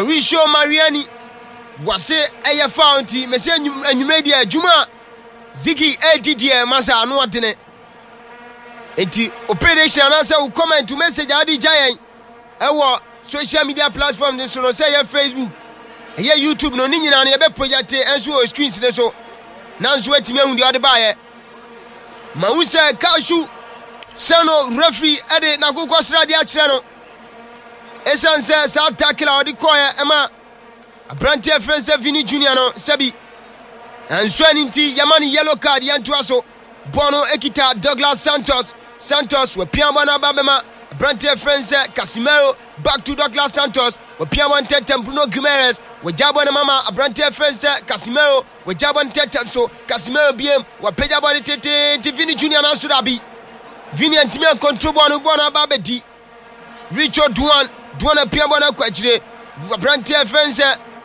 Mauricio Mariani was a fountain, Messia and you made a Juma Ziggy LTD Massa no attene. Enti operation answer will comment to message Adi Giant. Our social media platform this so say Facebook. Here YouTube no nini na be project and so screens so. Now sweat me on the other buyer. Mausa Kashu Sano referee Ede na go kwasra dia kire no. Esan say sa tackle or the choir Emma Abrantia friends Vini Junior no Sabi. And Swaninti Yamani yellow card Yantuaso Bono Ekita Douglas Santos we Piamana Babema Abrantia friends Casimiro back to Douglas Santos we Piamon Tetem Bruno Guimaraes we Jabon Mama Abrantia friends Casimiro we Jabon Tetem so Casimiro BM we Pejabon Tete Vini Junior na Sudabi Vini and Timia control Bona Babedi Richard Duan Piamona Quachre Abrantia friends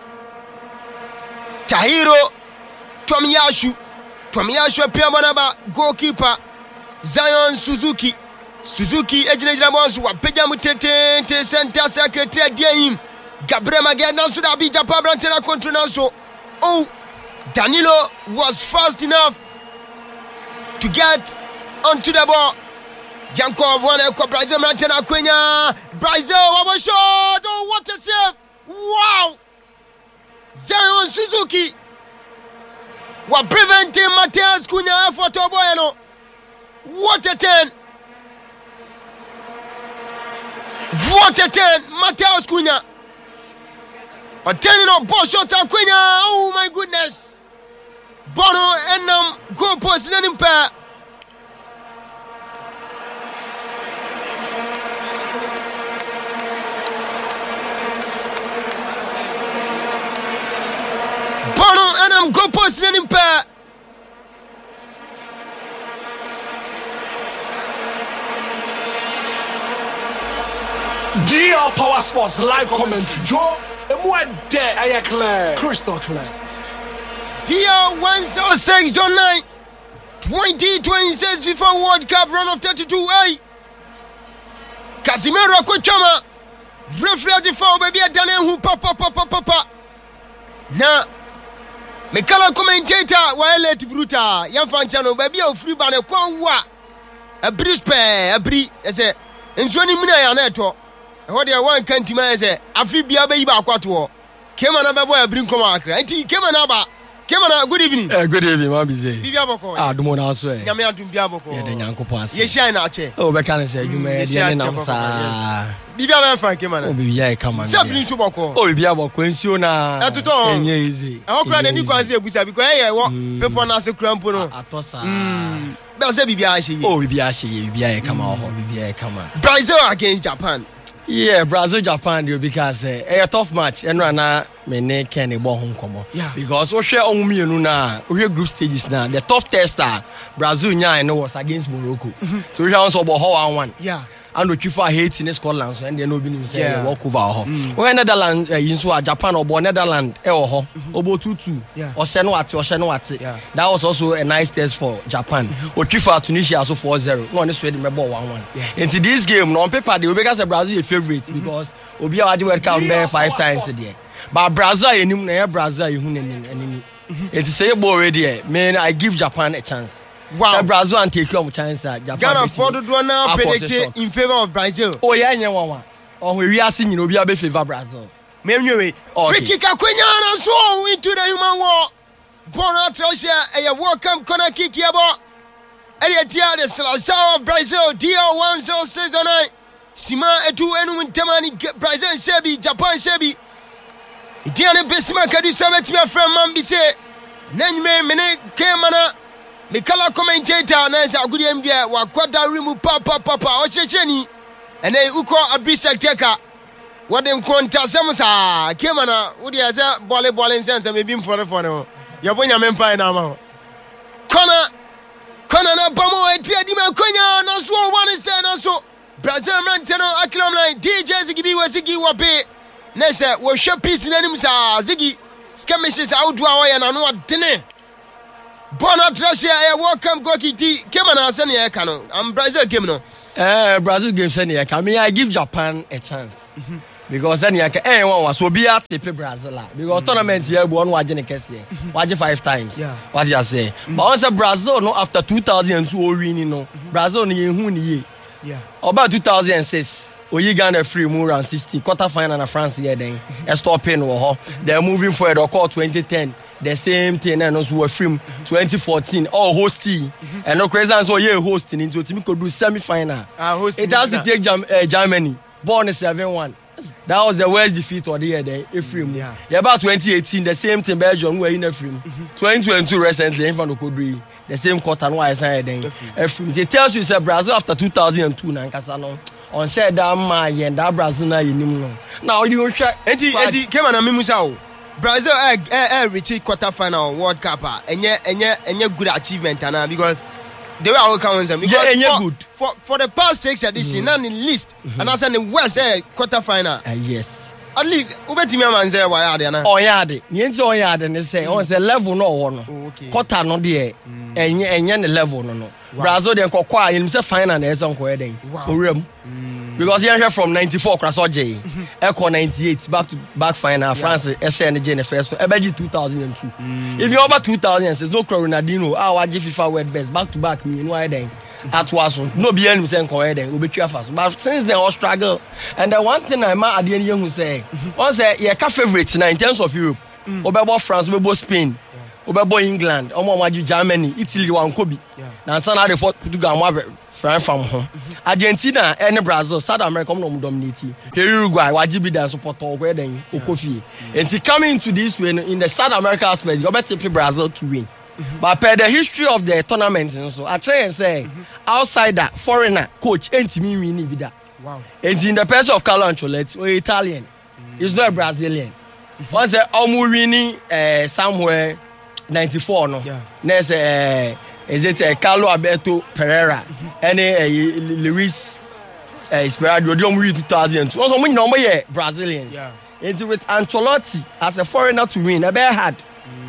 Tahiro Tomiyashu Piamonaba goalkeeper Zion Suzuki Ejinejina Bonsu wa Pejamu Tete Center Secretary Diem Gabriel Magana Suda be Japan Brantena Contronaso. Oh, Danilo was fast enough to get onto the ball. Janko Wane Brazil Brantena Quenya Brazil one shot. Oh, what a save! Wow! Zion Suzuki were preventing Mateus Cunha for Toboyano. What a turn! What a turn! Mateus Cunha. A turning of ball shot at Cunha. Oh my goodness! Bono and goal post in pair. Bono and goal post in pair. DL Power Sports live commentary. Joe, and what day I clear? Crystal clear. DL 10609 2026 FIFA World Cup run of 32A. Casimiro Kochama. Referee foul baby Dane who papa. Na Mekala commentator Walet Bruta. Yanfanchano baby of free bane kwa a brispe a bri ese enswani mina ya neto. What they want can't say, Afibia baby aquato. Came on a boy, bring come out. And he came on good evening. Good evening, my busy. Biaboko. Ah, the one else. Yamia to Biaboko. Yeah, the Yanko pass. Yes, shine out. Oh, but can I say you may be an answer? Bibia came on. Oh, yeah, come on. Sabri Suboko. Oh, Biabo, Quensiona. At all. Easy. I hope that you can say, because I want people not a crampono. Atosa. That's a Bibia. Oh, Bibia, come on, Bibia, come on. Brazil against Japan. Yeah, Brazil Japan because a tough match and rana me can a home come. Yeah. Because we share on me na we group stages now. The tough tester Brazil nya know was against Morocco. So we also about how one. Yeah. And we prefer hate in Scotland so and they no be say walk over home. We Netherlands in Japan or Netherlands ho obo 2-2. Yeah. Or Shenwati. Yeah. That was also a nice test for Japan. We prefer Tunisia also 4-0. No one is ready remember 1-1. Into this game on paper they will make us a Brazil a favorite because Obi Awadi World Cup there 5 times a day. But Brazil enim na Brazil you enemy. It is say already man I give Japan a chance. Wow. Brazil and take your chance at Japan. Ghana for the do now predict in favor of Brazil. Oh yeah, one. Oh we are seeing you be favor Brazil. Free kick Quenya so into the human war. Bona Trosha a welcome corner kick here bo. Eliatia the Salazar of Brazil DL 10609. Sima etu enu ntamani Brazil shebi Japan shebi. Idiane besima kadu sabeti my friend Mambise. Nenme mene kemana Mikala commentator na sa agudi mbia wa kwada rimu papa o checheni ene uko abrisa teka wadem konta samusa kemana wudi asa bole sense me bim for no yabonya mempa na ma kona na bamo etiadi ma konya na so one say na so Brazil manteno akilom line DJ Ziggy wasigi wape na se wo hwe piece nanim sa Ziggy skamishes outdoor wa na no adene Bona Trasha, welcome Goki T. Kemana Senia Cano. I'm Brazil game no. Brazil game Senia. I give Japan a chance. because then you can was so be at the Brazil because tournament here one watching watch 5 times. What you say? But also Brazil no after 2002 winning no Brazil ni who ni about 2006 Oyi Ghana free move round 16 quarter final na France here then stopping they're moving forward or call 2010 the same thing and also were film 2014 all hosting and no crazy so yeah hosting into team could do semi-final it has to take Germany born 7-1 that was the worst defeat of the year then about 2018 the same thing Belgium were in a film 2022 recently in front of Kodri the same quarter no I signed then it tells you say Brazil after 2002 na nkasa on said that man and that Brazil na yinim now you check enti came na memusa o Brazil reach quarter final World Cup enye good achievement and because the way I will count them because for the past 6 edition na the list and as in the West quarter final yes at least ubetimi am say why are na oyade nienti oyade ne say on say level no wo no quarter no de enye ne level no Brazil den kokwa him say final na eson ko eden owuram because he here from 94 Krasoje echo 98 back final France SN the first ebeji 2002 if you over 2006 no Ronaldinho waje FIFA world best back to back me no eden at was no be him say ko eden obetwa fast but since then all struggle and the one thing I ma ade ne hu say on say your favorite na in terms of Europe obebo France obebo Spain obebo England omo Germany Italy wan kobi na sana dey for Portugal mo from home Argentina and Brazil South America no dominate Uruguay wajibi dan support ko den okofi and coming to this way in the South America aspect you better pick Brazil to win but per the history of the tournament so I try and say outsider foreigner coach entimi win be that and in the person of Carlo Ancelotti or Italian he's not a Brazilian once omu winning somewhere 94 no next is it Carlo Alberto Pereira and Luis Esperado they win 2002 also we know we Brazilians it's with Ancelotti as a foreigner to win a bear hard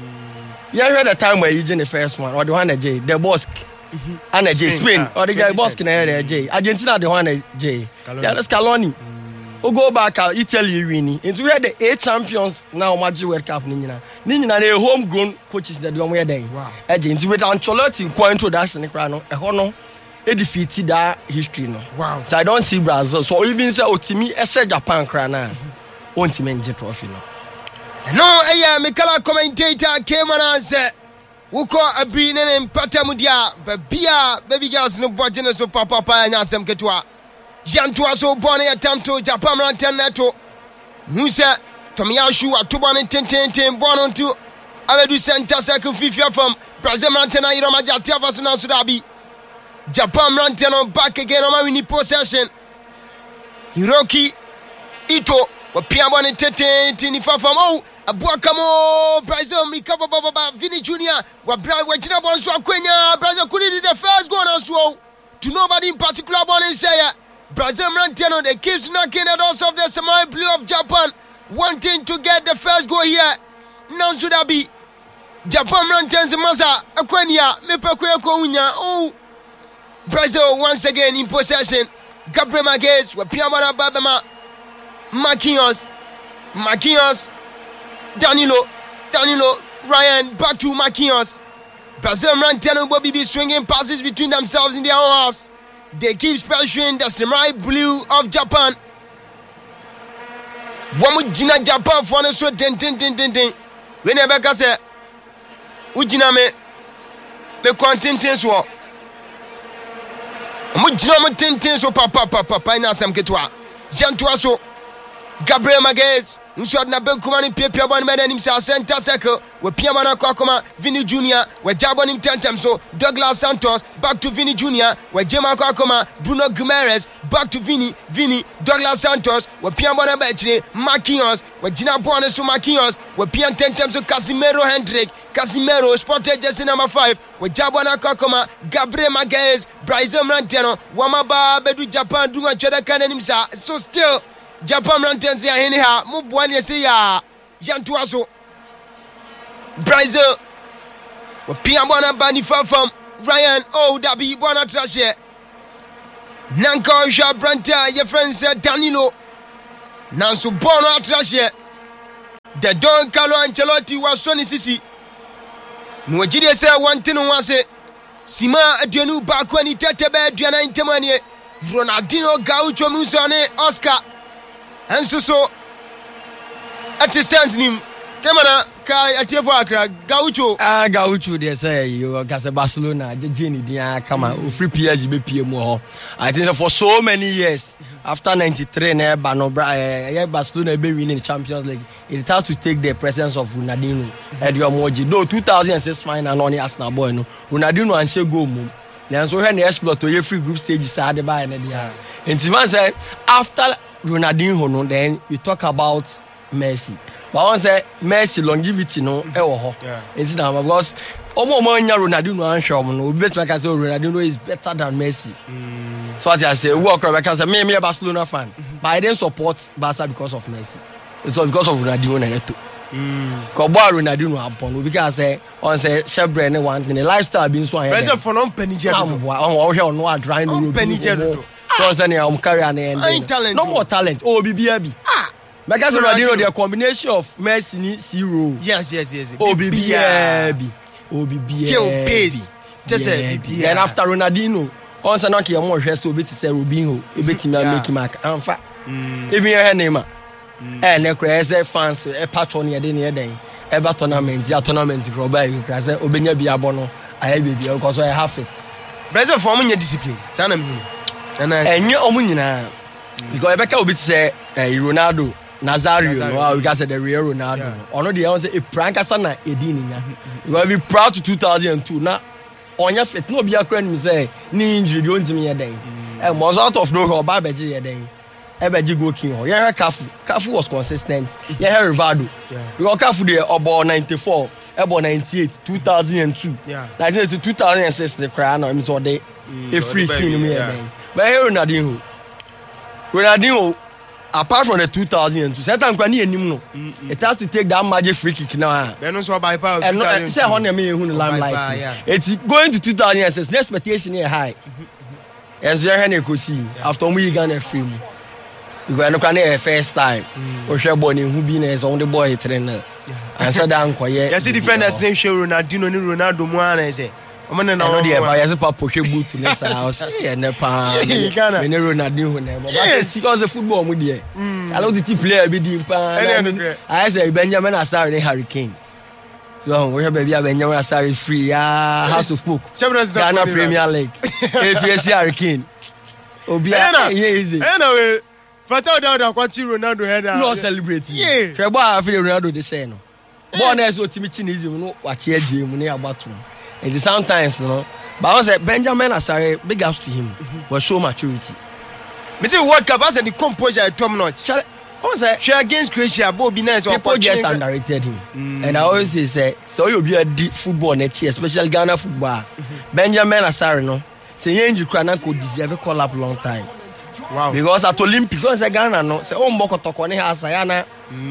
you heard the time where you did the first one or the one J the Bosque and J Spain or the guy Bosque and J Argentina the one J Scaloni o go back Italy winning into where the 8 champions now Magic World Cup ni nyina the homegrown coaches that don where then agent with Ancelotti ko introduction kra no e ho no e defeat that history no so I don't see Brazil so even say otimi e share Japan kra na ontimi nje trophy no Mikala commentator came and said wuko abri ne mpata mudia babia baby girls no boje no so papa nya asem ketwa Jantua so born a tanto Japan Rantaneto. Musa Tomiyasu atubon ten born on to Abedu Center Circle FIFA from Brazil Rantana Iroma Jatiava Suna Sudabi. Japan Rantano back again on my possession. Hiroki Ito wa Piabon Tinifa from Abuakamo Brazil recover Baba Vini Junior wa Wajina Bonso Quenya Brazil couldn't the first goal on so to nobody in particular born in say Brazil Rantano, they keep knocking at us of the semi-blue of Japan, wanting to get the first goal here. Now should that be Japan Rantans Masa Aquania, Mepakweko Unya. Oh, Brazil once again in possession. Gabriel Magalhaes, Piamara Babama, Marquinhos, Danilo, Ryan, back to Marquinhos. Brazil Rantano will be swinging passes between themselves in their own halves. They keep pressuring the samurai blue of Japan. Wamujina Japan for the so ten. We never can say Ujina me quantin so. Mujina me ten so papa ina sam ketwa. Jantua so Gabriel Magalhaes Nso na Benkumani Pia Bon Meden himself center circle with Piamana Kwakoma Vini Junior with Jabon him 10 times so Douglas Santos back to Vini Junior with Jema Kwakoma Bruno Guimaraes back to Vini Douglas Santos with Piamana Bechre Marquinhos with Gina Bones so Marquinhos with Pian 10 times so Casimiro spotted just number 5 with Jabona Kwakoma Gabriel Magalhaes Brazil Rantano Wamaba Bedu Japan Dunga Cheda Kanen himself so still Japan Rantansi anyhow, Mubwani say ya Jantuaso Brazil Piambona Bani far from Ryan that be Bona Trashe Nanko Branta, your friend said Danilo nanso ball no atrahye the Don Carlo Ancelotti was so sisi no gide say one thing no ase sima aduanu ba ko ani tete ba aduana ntemanie Ronaldinho Gaucho Musone Oscar enso so at stands nim kemana kai atiefo akra Gaucho they say you gas Barcelona Gini dia kama free PSG be PM ho I think for so many years after 93 na Barcelona be winning the Champions League it has to take the presence of Ronaldinho and your moji no 2006 final on the Arsenal boy no Ronaldinho and she go mum then so when they exploit to free group stage side by na dia and man say after Ronaldinho no then we talk about Messi. But once Messi longevity no ho. It's now because omo nya Ronaldinho anhwe no bet like I say Ronaldinho is better than Messi. So what I say work because me a Barcelona fan. But I didn't support Barca because of Messi. It was because of Ronaldinho and Eto. Ko boy Ronaldinho upon because say on say shebre ne one thing the lifestyle been so here. Pressure for no penny jet. On here no dry no penny jet. So say am carry an end. No more talent. Oh BBB. Because Ronaldinho the combination of Messi ni zero. Yes. OBB. Skill base. Just say then after Ronaldinho, on say no ke mo hwe so beti say Robinho, e beti me make mark. Anfa. Even your name. Ne kra say fans e patron ye de ne den. E ba tournament, ya tournament kra ba you kra say obenya bi abo no. Aye baby because I have it. Brazil for omunya discipline. Sana me. Enye omunyina. Because Ebeka obi say Ronaldo Nazario, no, we got the real Ronaldo. Ono the answer a prank asana edininya. You will be proud to 2002. Now on your fit no be a friend me say ni injury don't me den. E was out of nowhere ba beji ye den. Ebeji go king ho. Yeah, Cafu was consistent. Yeah, Rivaldo. Because Cafu dey about 94, about 98, 2002. Yeah. 1982, 2006 the cry no me so dey a free scene me den. But Ronaldinho apart from the 2002 certain kwani enim no it has to take that magic free kick now no so by power and say honey me who limelight it's going to 2006 the expectation is high as you hear go see after we Ghana free because no kwani first time o hwe ball ni hu bi na is on the boy trainer and so dan koye you see defenders name show Ronaldinho ni Ronaldo mu ana say omane na no dey ya se papa hwe boot na sa house e na pa me Ronaldinho na but because the football mu dey I love the team player be di pa I say Benjamin Asare ni Hurricane so we have baby Benjamin Asare free House of Folk Ghana Premier League AFC Hurricane obi easy anyway Fatao down kwachi Ronaldo header no celebrate hwe bo a feel Ronaldo dey say no bo na so timi chinism no wache agye mu na abato and sometimes no but I say Benjamin Asare big ups to him but show maturity. Me say World Cup as the composure top notch. I say share against Croatia bo be nice people just underrated him. And I always say so you be a deep football next year especially Ghana football. Benjamin Asare no say yenji kra na ko deserve call up long time. Wow. Because at Olympics when say Ghana no say o mboko toko ne ha say na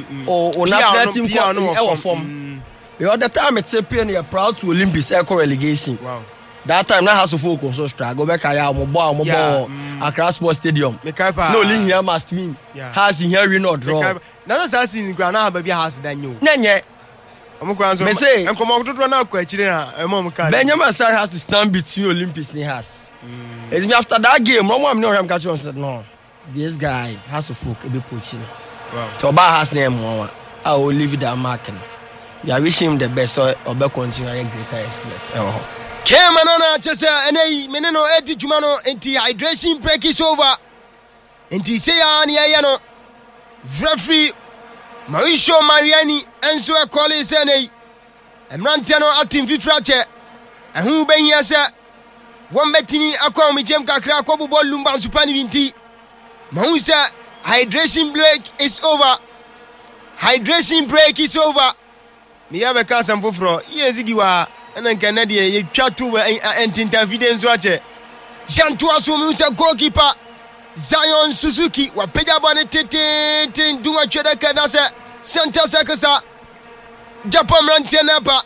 o national team ko e form. Because the time it's paying you proud to Olympics echo relegation. Wow. That time na House of Folk so struggle back ya mo ball Accra Sports Stadium. No link here must win. Has in here win or draw. Na so say Ghana ha ba bi house dan yo. Nenye. Omo kwan so enkomo dodo na kwa chire na emom ka. Benjamin Asare has to stand between Olympics ni has. It's me after that game, Romo am no him catch on said no. This guy House of Folk e be poaching. Wow. So ba has name one. I will leave that mark. I wish him the best or be continue a greater exploit. Kemanona chese enei meneno edi jumano enti hydration break is over. Enti say ani ya no. Referee Mauricio Mariani enso e call is enei. Emrante no atim fifrache. Ehu benhia se won betimi akwa omijem kakra akwa ball lumba supani binti. Mahu se hydration break is over. Hydration break is over. Me have a casam fofro. Yezigiwa and Canada ye twa to entinta evidence wache. Jantu asumi se goalkeeper Zion Suzuki wa peja bone tete dunga cheda kana se center sekasa Japan rantiana pa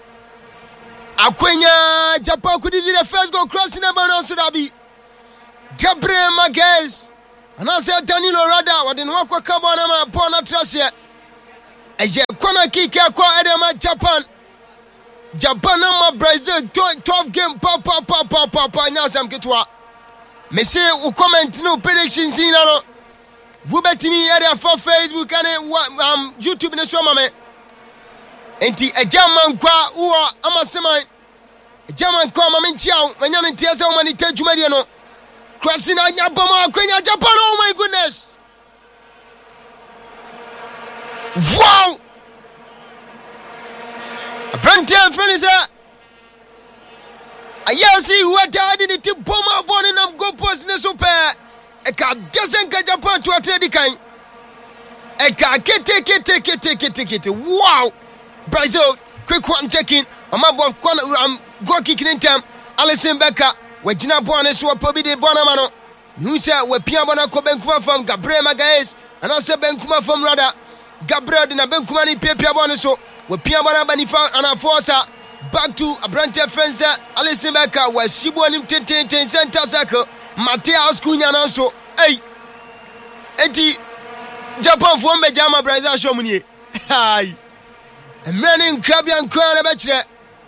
Akwenya Japan could be the first goal crossing the ball on Sudabi. Gabriel Magalhaes And I said Danilo Rada, what in Wako Kabana, Bona Trasia. A Kona Kika Edema Japan. Japan, Brazil, 12 game, Papa, Nasam Kitwa. Messi, who comment no predictions in ano. Wubetini area for Facebook and YouTube in the Swamame. Enti a German qua who are Amasema. A German qua Maminchiao, Manyan Tiasa, Manita Jumadiano. Crossing on Yabama, Quenya Japan, oh my goodness. Wow! A Brentian friend is a see what I did to bomb up on and go post in the super. A car doesn't get Japan to a trading kind. A car take it. Wow! Brazil, quick one checking. I'm about go kicking in time. Alison Becker, where Gina Bonas were probably the Bonamano. You say, where Piabana Benkuma from Gabriel Magaes, and also Benkuma from Rada. Gabriel and Benkumani Pia Bonaso, where Piabana Banifa and a forcer. Back to a branch of friends, Alison Becker, where she won him 10 center circle. Mateus Cunha also. Hey, Eti Japan for Bejama Brazil Shomuni. Hi, a man in Krabian Crown Bachelor.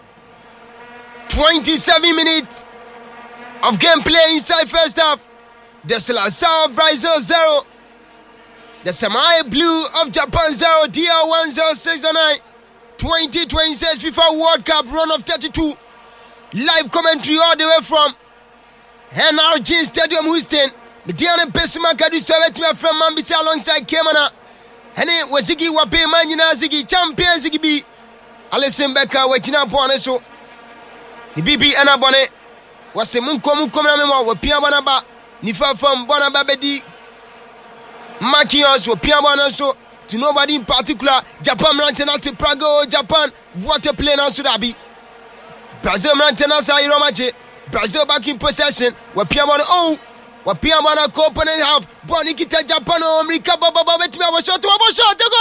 27 minutes of gameplay inside first half. The Seleção Brazil 0. The Semi Blue of Japan 0. DR1069. 2026 FIFA World Cup run of 32. Live commentary all the way from NRG Stadium Houston. Mediana Besima Kadu Savet me from Mambisa alongside Kemana. And it was Ziggy Wape Manina Ziggy Champion Ziggy B. Alison Becker Wachina Boneso. The BB Anabone was a Munkomu Komama with Piabanaba. Nifa from Bonababedi. Makios with Piabanaso. To nobody in particular. Japan Rantenati Prago, Japan. What a play now should I be? Brazil Rantenasa Iromache. Brazil back in possession. Where Piabana What Piabana Copen and half. Bonikita Japan, America, Baba, Betima was shot to a shot to go.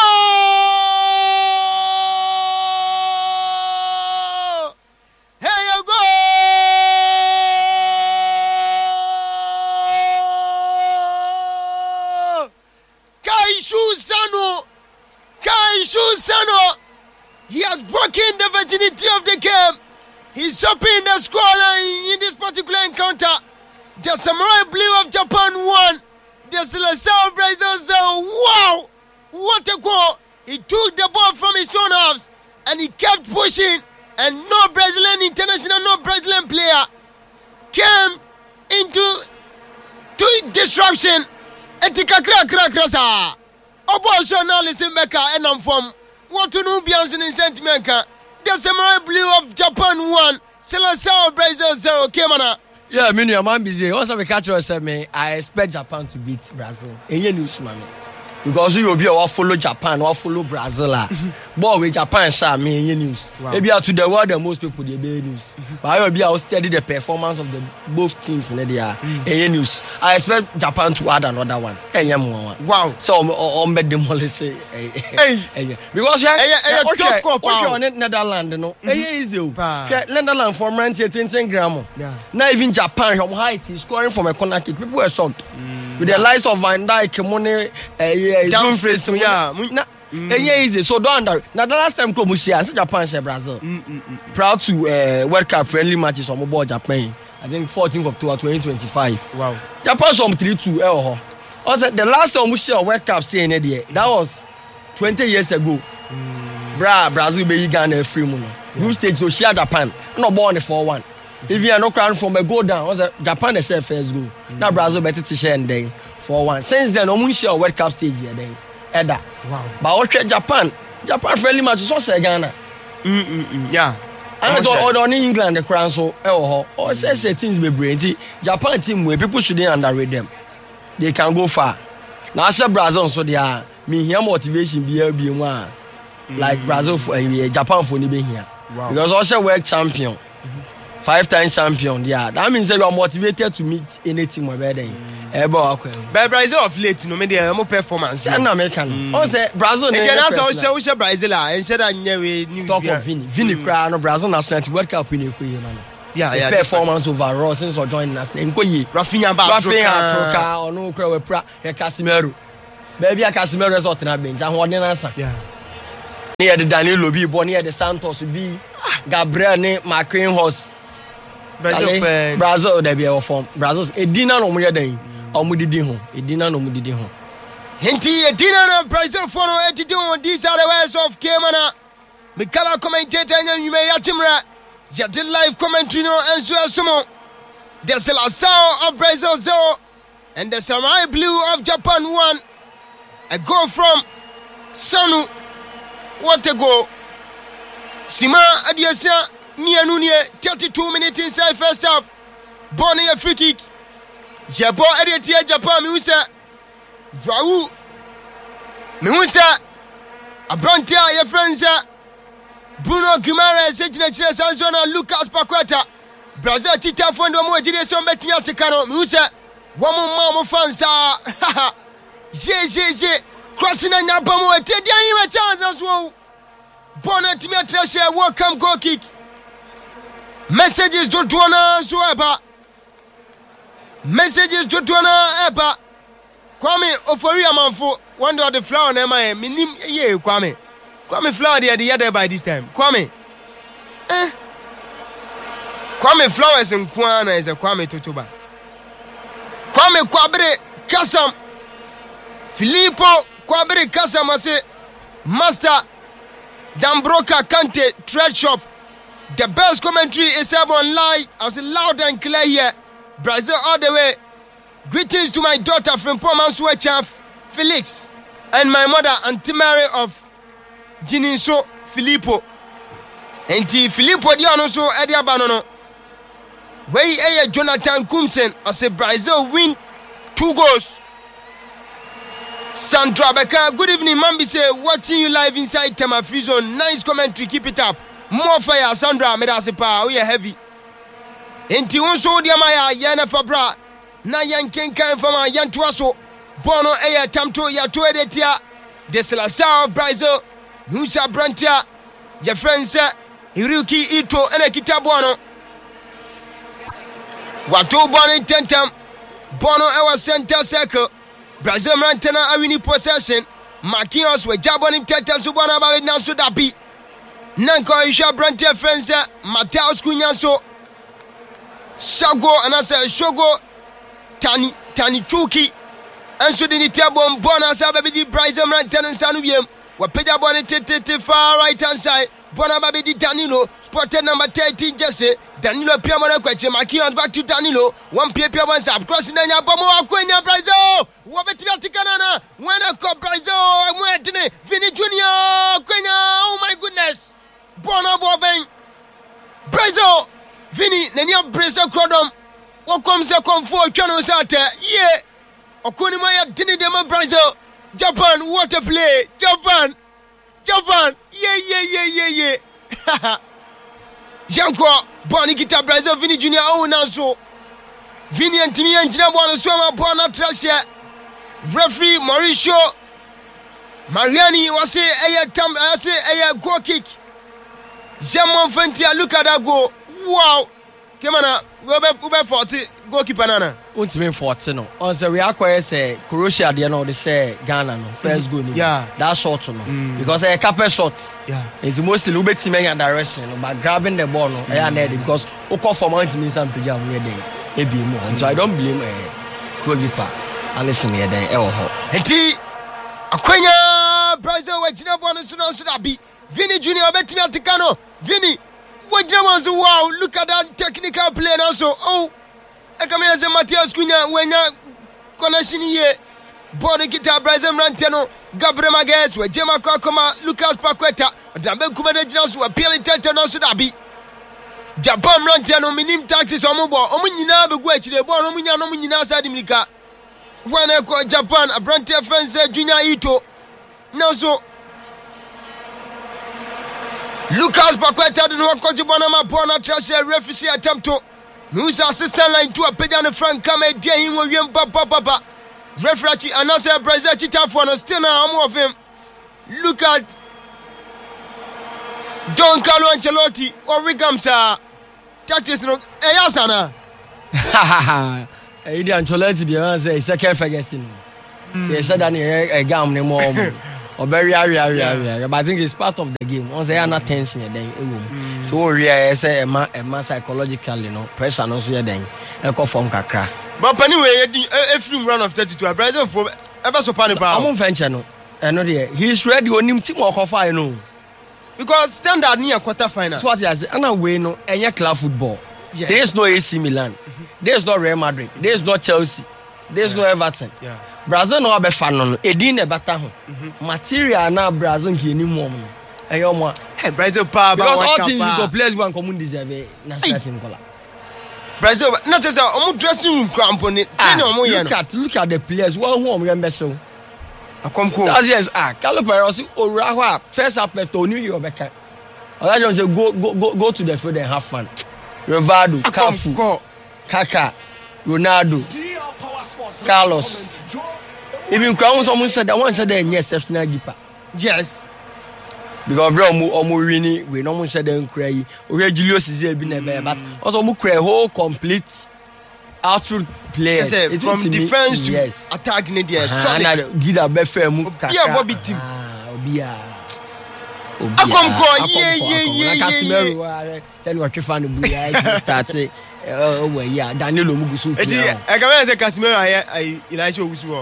Here you go. Kaishu Sano. He has broken the virginity of the game. He's stopping the scoreline in this particular encounter. The Samurai Blue of Japan won. The Seleção Brazil 0. Wow! What a goal! He took the ball from his own halves and he kept pushing. And no Brazilian international, no Brazilian player came into disruption. Etika krasa. Obo Alison Becker and I'm from what to know Beyonce in sentiment. The Samurai Blue of Japan won. Seleção Brazil 0. Kemana. Yeah, I'm busy. Once I catch yourself, I expect Japan to beat Brazil. Any news, man? Because you will be or follow Japan or follow Brazil. But with Japan, any news. Maybe to the world, the most people they be news. But I will be able to study the performance of the both teams in the any news. I expect Japan to add another one. Wow. So on bet them all say because tough cop on Netherlands, no. Easy. Netherlands from rent 10 gram. Not even Japan, from height is scoring from a corner kick. People were shocked. With the likes of Van Dijk, Dumfries, easy. So don't under. Now the last time Komusia, Japan said Brazil. Proud to World Cup friendly matches on board Japan. I think 14th of October 2025. Wow. Japan some 3-2. Also the last time we saw World Cup saying that was 20 years ago. Brazil be Ghana free mono. Group stage so share Japan. No born the 4-1. If you are no crown from a go down, was Japan the share first goal. Now Brazil better to share and then 4-1. Since then, we share World Cup stage here then. Eda. Wow. But okay, Japan friendly matches also Ghana. Yeah. And it's on England the crown so or say things be brain. Japan team where people shouldn't underrate them. They can go far. Now I say Brazil so they are me here motivation be one like Brazil for Japan for be here. Wow. Because also world champion. 5-time champion, yeah. That means that you are motivated to meet any team over there. But Brazil of late, no media, more performance. I'm American. Also, Brazil. Also, Brazil, and said I never knew. Talk of Vini Crown, Brazil national World Cup winning. performance overall since joining us. Rafinha Troka or no Crowra, Casimiro. Baby, Casimiro is not in a bench. I'm holding answer. Near the Danilo be born near the Santos be Gabriel McCrane horse. Brazil, there be our form. Brazil's a dinner no more day. Or Mudidi home. A dinner no Mudidi home. Hinty a dinner of Brazil for no attitude. These are the words of Kemana. The color commentator and you may Yatimra. Jet live commentary no answer sumo. There's the Lassau of Brazil 0 and the Samurai Blue of Japan 1. A goal from Sanu. What a goal. Sima Adiasa Nianunie 32 minutes inside first half. Bonnie a free kick. Jabo Editia Japan Musa. Raul Musa Abrantia your friends. Bruno Guimaraes Ejinechire Sanzona Lucas Paqueta Brazil Tita Fondo mo ejire so betimi atekano Musa womo mama fansa je crossing na nyaba mo etedi anyi chance so bona timi atrashe welcome goal kick messages to tuona so eba Kwame Ofori amanfo one of the flower na my minim ye Kwame Flower the other by this time. Kwame Flowers in Kwana is a Kwame Totoba. Kwame Kwabre Kasam Filippo Kwabre Kasam ase Master Dambroka Kante Trade Shop. The best commentary is online. I was loud and clear here. Brazil all the way. Greetings to my daughter from Pomanswe Chef Felix and my mother Auntie Mary of Jininso Filippo. Enti Filippo diano so edia banono. Wey Jonathan Kumsen as a Brazil win 2 goals. Sandra Beka, good evening, Mambi say watching you live inside Tema Free Zone. Nice commentary, keep it up. More fire, Sandra, Medasepa, we are heavy. Enti unso diamaya yana fabra. Na yankenka fama yantuaso. Bono tamto ya tuedetia. Desla South Brazil. Musa Brantia, your friends, Hiruki Ito, and a Kitabuano. Watu Bonnie Tentam, Bono our center circle, Brazil Mantana Awini possession, Makios with Jabon Tentam Subana Babi Nasudapi, Nanko Isha Brantia friends, Mateus Cunyaso, Shago and I say Shogo, Tani Chuki, and Sudini Tabon Bona Sababi Brazil Mantana Sanubium. Wapeja bone tete far right hand side. Bona baby di Danilo. Spotted number 13 Jesse. Danilo Piamona Queche. Makion back to Danilo. One Pia one sap. Crossing Nanya Bomo Aquenia Brazil. Wabetia Ticanana. When I call Brazil. I'm waiting. Vinny Junior. Quenya. Oh my goodness. Bona Bobeng. Brazil. Vinny. Nanya Brazil Crodom. What comes the comfort channel sate? Yeah. Okuni Maya Dini Dema Brazil. Japan, what a play! Japan! Yeah. Janko, Bonnie Kita Brazil, Vinny Junior, oh, now so. Vinny and Timmy and Gina Bonasoma, Bona Trasha. Referee Mauricio Mariani was a goal kick. Jamon Fentia, look at that goal. Wow! Come on, Robert 40, goalkeeper Nana. Won't mean 40 no. On the we acquire say Croatia they know they say Ghana no first goal. Yeah. That short no. Because a couple shots. Yeah. It's mostly Ube team in direction but grabbing the ball no. Because Oko for mountain means some pija near them. So I don't blame goalkeeper. I listen here then Eti Akwenya Brazil we Gina Bonasuna Sudabi. Vinny Junior betimi atikano. Vinny what wow, look at that technical play also. Oh, I come here as a Mateus Cunha when you connection here. Body guitar Brazil Ranteno, Gabriel Maguez, where Jema Kokoma, Lucas Paqueta, Dambe Kumadejas were appealing Tentano Sudabi. Japan Ranteno, minim taxes on mobile, Omunina, the Guach, the Bon Omunina Sadimika. When I call Japan, a Brantia friend Junior Ito. No, so. Lucas Paqueta did not coach Bonama Bona Trash refugee attempt to Musa assistant line to a Pedano Frank Kame dear him William Papa Refugee another Brazil Chita for no still now of him. Look at Don Carlo Ancelotti or Wigamsa tactics no eyasana Idi Ancelotti dey wan say second Ferguson. Say said that a game no more. Or very but I think it's part of the game. Once they are not tension then so we say a psychologically pressure no so then e go form kakra. But anyway, a film run of 32 Brazil for ever so pan about. I'm venture no. No there. He's ready on him team or cover because standard near quarter final. So what I say, and we no any club football. Yes. There is no AC Milan. There is no Real Madrid. There is no Chelsea. There is no Everton. Yeah. Brazil no be fan no. Edi ne bata ho. Material na Brazil ki ni mo no. Eyo mo. Hey, Brazil power because all things because players go and common deserve na certain color. Brazil not just omo dressing room crampon it. Look at the players. One who remember so. Akomko. Yes, Carlo Perosi ora ho first half to New York beka. Ola just say go to the field and have fun. Rivaldo, Cafu, Kaka, Ronaldo, Carlos. Even Crown someone said that one said they exceptional keeper. Yes. Because bro omo wini we no said them cry. We Julius is be never but also omo cry whole complete outfield players. From defense to attack in there. Solid. Gida be fair mu Kaka. Yeah, Bobby team. Obia. Akomko Casemiro send what you find the buya start say yeah Danilo Mugusu eti I can say Casemiro I Elijah Owusu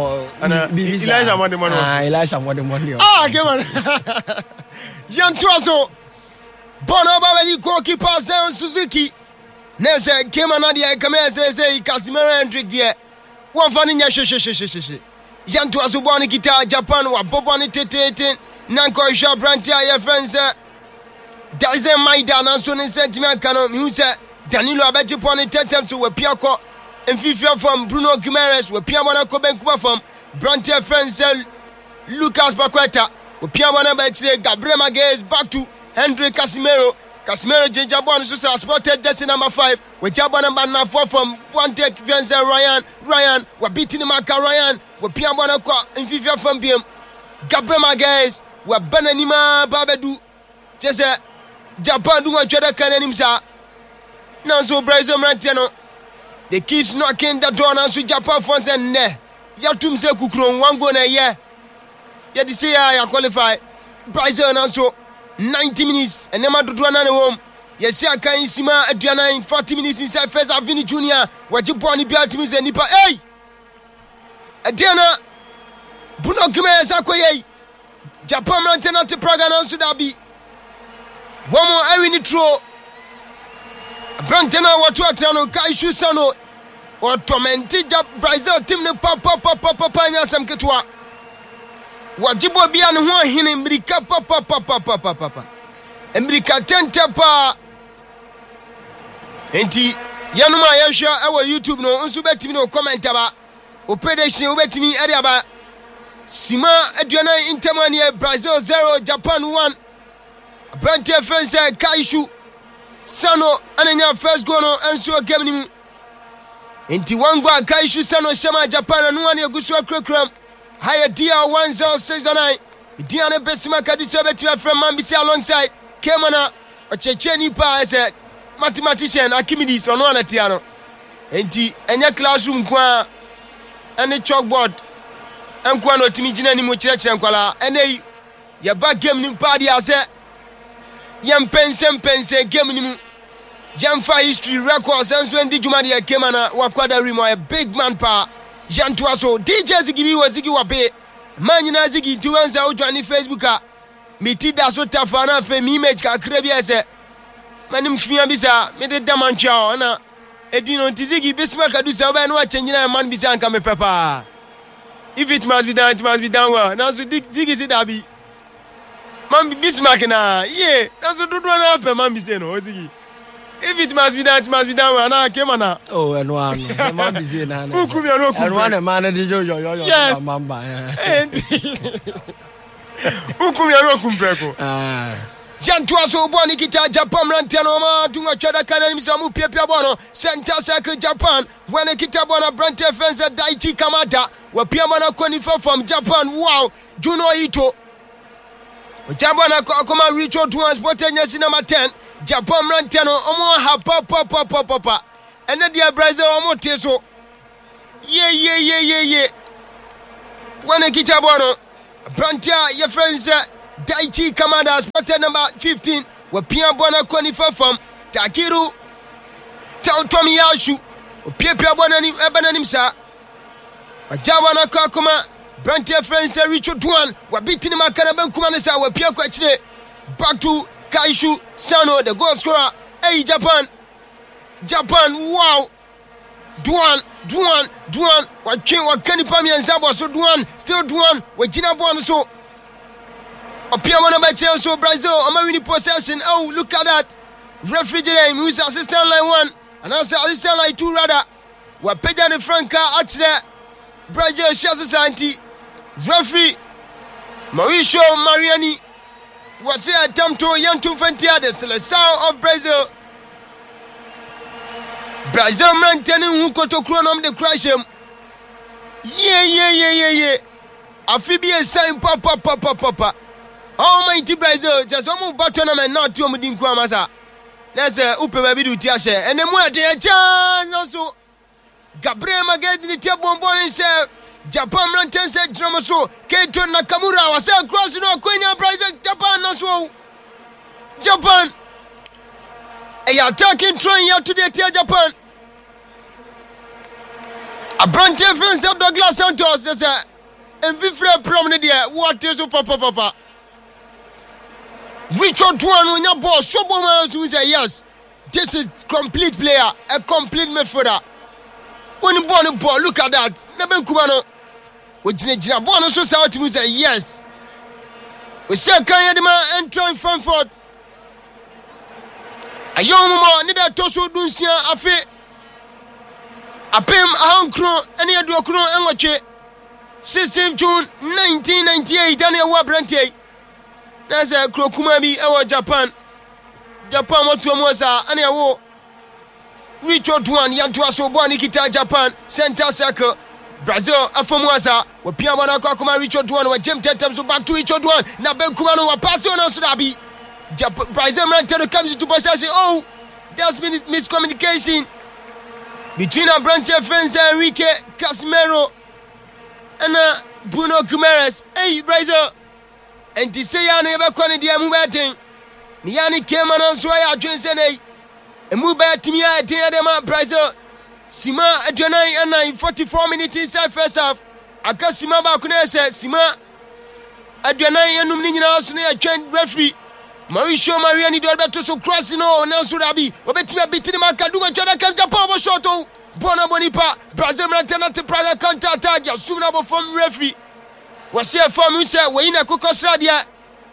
Elijah Modemon Elijah Modemon come on Jean Toaso Bono Baba goalkeeper Zion Suzuki Nese came another I come say Casemiro Hendrick there one funny she Jean Toaso Boni Kita Japan wa Bobani tete Nanko Isha Brantia, your friends, Dazen Maida, and so in sentiment canon, who said Danilo Abetipon attempt to a Piaco and FIFA from Bruno Guimaraes, with Piamana Cobencuba from Brantia friends, Lucas Paqueta, with Piamana Betty, Gabriel Maguez, back to Henry Casemiro, Jinjabon, so spotted Destiny number 5, with Jabana number 4 from one take friends, Ryan, were beating the Maka Ryan, with Piamana and FIFA from BM, Gabriel Maguez. Wa bananima babedu chese Japan do want to kananimsa now so Brazil Martino they keeps knocking the door now so Japan fans and ne yatum se kukron one go na ye di say ya qualify Brazil now so 90 minutes and nema do na home yes ya kan sima aduana in 40 minutes inside first Avini Junior wajiboni bia timi nipa hey adiana Bruno Guimaraes akoye Japan Mountain to Praga and Sudabi. One more I win it true. Brantana Watuatano, Kaishu Sano, or tormented Brazil team the Papa Sam Ketua. Wajibo Bian Hua Hin Brika Papa. Embrika Tentapa. Enti Yanuma Yasha, our YouTube no, Unsubeti no comment about. Operation Ubetimi Ariaba. Sima Adriana Intermania Brazil 0 Japan 1 Branche Fence Kaishu Sano Ananya first goal no enso game ni Enti one goal Kaishu Sano Shema Japan and one Yagusu Krekram Higher Dia 1069 Diana Besima Kadisa Betima from Mambisi alongside Kemana Ochecheni Pa said mathematician Archimedes on one atiano Enti enya classroom kwa and the chalkboard Ankwano timi jina ni mo kirechire nkwala enei ya ba game ni party ase yam pense game ni mu Jamfa history records enso ndi juma de kema na wakwada rimo a big man pa Jantua so DJ Ziggy Ziggy wabe man nyina Ziggy tuwanza ojwani Facebook a meti da so tafa na fe mi image ka kra bia se manim fia bisa me de damancha na edino Ziggy bisma kadu se oba na wa chanyina man bisa anka me pepa. If it must be done, it must be done well. Now so dig is it abi. Man Bismarck na. Yeah, that's what do na pe man be say no. If it must be done, it must be done well. Na came na. Oh, and one. Man be say na. Who come here no come. And one man dey yo yes. Mamba. Who come here no come preko. Jantua so boni kita Japan Rantano ma tunga chada kana misamu pia bono center circle Japan when kita bona Brante Fence Daichi Kamada wa pia mana qualify from Japan wow Juno Ito Japan akoma reach out to us number 10 Japan Rantano, Omo ha papa. And then the Brazil Omo Teso. Yeah. When a Kitabono, Brantia, your friends, Daichi Kamada, spotted number 15, where Pia Bona Quanifa from Takiru, Tomi Yashu, Pia Bonani, Ebananimsa, Jawana Kakuma, Brantia friends, Richard Tuan, were beating Makanaban Kumanasa, where Pia Quachne, back to Kaishu, Sano, the goal scorer. Hey, Japan, wow. Duan, what Kenny Pami and Sabo, so Duan, still Duan, with Gina Bon, so a Piamona by Chelsea, Brazil, American possession. Oh, look at that. Refrigerator, who's assistant line 1, and also assistant line 2, rather. We're Pedro de Franca, actually, Brazil Shell Society, referee, Mauricio Mariani, was here at Tamto, Yantu Fentia, the Seleção of Brazil. Brazil man telling who got to chronom the crash him. Yeah. Amphibia sign papa. Almighty Brazil, just almost button and not to Mudin Kwamasa. That's a Upe Babidu Tiashe, and then what a chance also. Gabriel Magad the table born himself. Japan Rantan said Dramaso, Keito Nakamura was crossing our Queen Brazil, Japan also. Japan. A attacking train here today, Japan. A brand difference of Douglas Santos is a vifre promenade. What is papa? Richard Tuan when your boss, Soboman, who say yes. This is complete player, a complete midfielder. When you born a ball, look at that. Never Kumano. With Jinabon society, we say yes. We say Kayadima entering Frankfurt. A young woman need a toso dunsia afe. Apem ahankro any adokro engoche. 16 June 1998 Daniel Wabrante. That's a Krokumabi ewa Japan. Japan watu amosa ani awo. Richard Tuan yantu asobo nikita Japan center circle. Brazil afomwaza wa pia bana kwa kuma Richard Tuan wa James Tatum so back to Richard Tuan na Ben Kumano wa pass on Sudabi. Brazil man comes into possession. Oh, there's been miscommunication between our branch friends Enrique Casimiro and Bruno Guimaraes. Hey, Brazil. And to say I never quite the Mubating. Niani came on so I adjoined a Mubat to me. I tell them Brazil. Sima Adjonai and 44 minutes inside first half. Akasima Bakunese, Sima Adjonai and Numina Osne, a trained referee. Mauricio Mariani do better so crossing on Surabi. Obetima beating Makaduga Jana Japan Shoto. Bona Bonipa. Brazil Rantana to Praga counter attack. Yasuna from referee. Was here from Musa Wayna Kukosradia.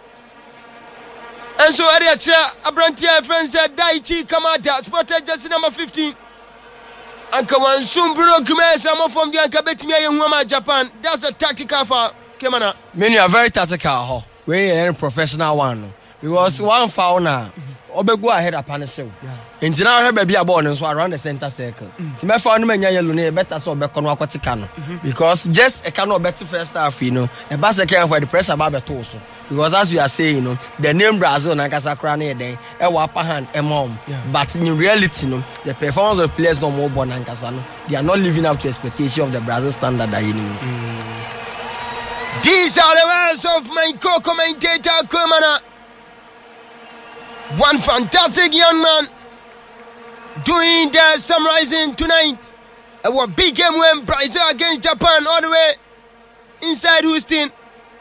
And so Ariacha Abrantia friends Daichi Kamada spotted just number 15. Anka wan soon Bruno Guimaraes from the Ankabetmia Yuma Japan. That's a tactical foul. Kemana. Many are very tactical. We are a professional one. Because one foul now, Obego ahead of Panesel. In general, her baby born and so around the center circle. Timmy found me Yalune better so Becon Waticano. Because just a cannot better first half, you know, a bass account for the press about the torso. Because as we are saying, you know, the name Brazil and Casacrane day, a wapper hand, a mom. But in reality, you know, the performance of players don't more born and Casano. They are not living up to expectation of the Brazil standard. These are the words of my co-commentator, Kumana. One fantastic young man doing the summarizing tonight. A big game when Brazil against Japan all the way inside Houston.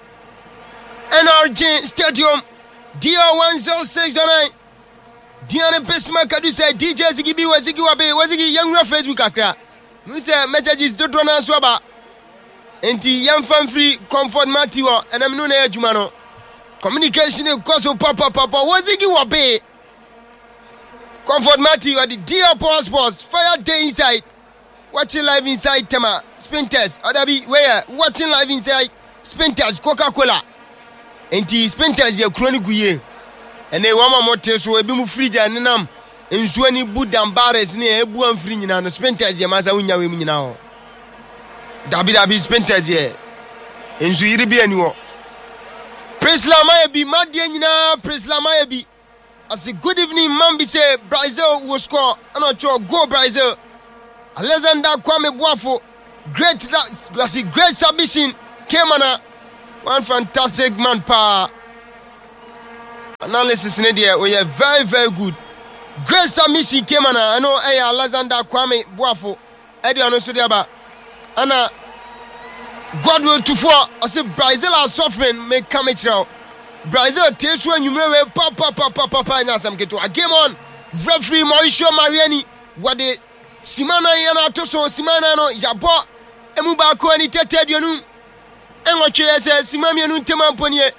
NRG Stadium. DR1069. Diana Pesmaka do say DJ Zigibi Wazigi Wabe Wazigi young Facebook akra. We say messages don't run as waba. Enti young fan free comfort Matiwa and I'm no Jumano. Communication because of Papa Wazigi Wabe. Comfort Matiwa the DR Power Sports Fire Day inside. Watching live inside Tema Sprinters. Odabi where watching live inside Sprinters Coca-Cola. Enti Sprinters ye chronic guye. And they want more test so ebi mu fridge anenam ensuo ni budam bares ne ebu amfri nyina no Sprinters ye masa unya we mu nyina ho. Dabi Sprinters ye ensu yiri bi ani wo. Presla ma bi madie nyina Presla ma bi. I say good evening, Mambi say Brazil will score. I'm not sure. Go Brazil. Alexander Kwame Boafo. Great submission. Came on one fantastic man power. Analysis in India. We are very, very good. Great submission came on. I know Alexander Kwame Boafo. Eddie Anosodiaba. Anna Godwill to four. I say Brazil are suffering. Make come now. Brazil takes when you may papa and some get to a game on. Referee Mauricio Mariani. What the Simana Yana Toso Simana no Yabo Emubako and Ted Yanu. And what you say Simamianu Temaponie.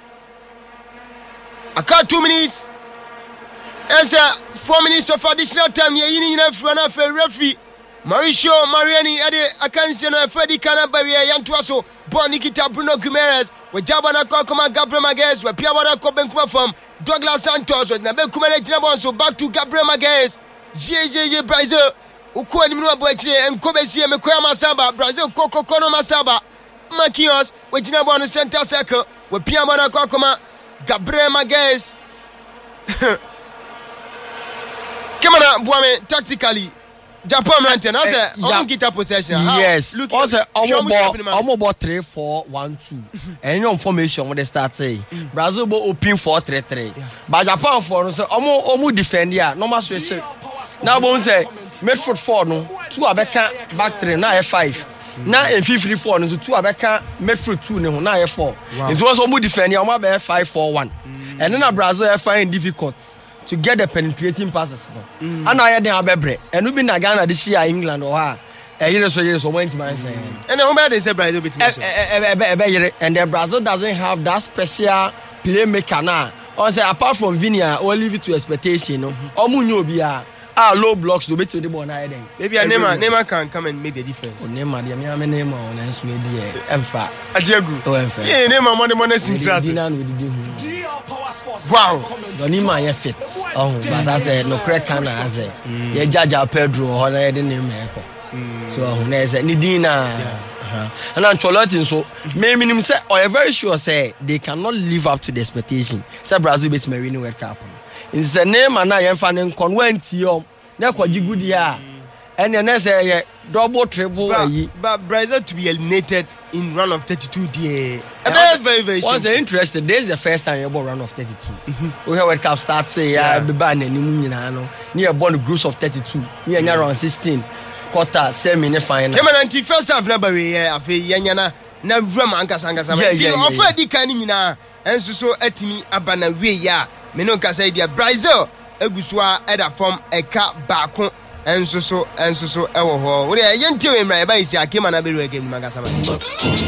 I cut 2 minutes. As 4 minutes of additional time. Ye in a referee. Mauricio Mariani Ade Akansiano Freddy Canabaria Yantuaso Bonikita Bruno Guimaraes with Jabana Kokoma Gabriel Magalhaes with Piawana Kobenkuma from Douglas Santos with Nabel Kumare Jinabonso back to Gabriel Magalhaes JJ Brazil Ukweni Mnua Boechine and Kobesie Mekoya Masaba Brazil Koko Kono Masaba Makios with Jinabonu center circle with Piawana Kokoma Gabriel Magalhaes Kamana Buame tactically Japan Ranten, I said, on guitar possession. Yes, also almost 3-4-1-2. And your formation when they start saying Brazil will open 4-3-3. But Japan for so almost defend ya. No more switch. Now, one say midfield 4 no 2 abeka back 3 now F5. Now in 5-3-4 no 2 abeka midfield 2 no now F4. It was almost defend ya. Almost 5-4-1. And then Brazil find difficult to get the penetrating passes. And I had the Abebre. And we've been a Ghana this year, England or her. A year or went to my saying. And how bad is a Brazil bit? And the Brazil doesn't have that special playmaker now. Or say, apart from Vinia, or leave it to expectation. Or Munobia. Low blocks to beat the ball. Maybe a Neymar can come and make the difference. Neymar, the Neymar on and Sweden. Emfa. Ajagu. Yeah, Neymar, money in trust. Wow. Neymar, fit. Oh, but I said, no crack can I say. You judge our Pedro or I didn't name. So, there's a Nidina. And I'm Cholotin, so maybe him say, or I'm very sure say they cannot live up to the expectation. Say Brazil beats Marino World Cup. It's a name and I am finding convent. Never good year, and then say double triple. But Brazil to be eliminated in round of 32 day. Very. Once interested, this is the first time you about round of 32. We have World Cup start say be ban any near born groups of 32. Near round 16 quarter semi final. Kemananti first half number we afi yanyana na rum ankasanga sama. Ti offer di kan nyina enso so atimi abana we ya. Me no kasa dia Brazil egusua eda form eka baako enso so ewo ho. We dey yenti we mra e ba isi akema na be ru game makasa.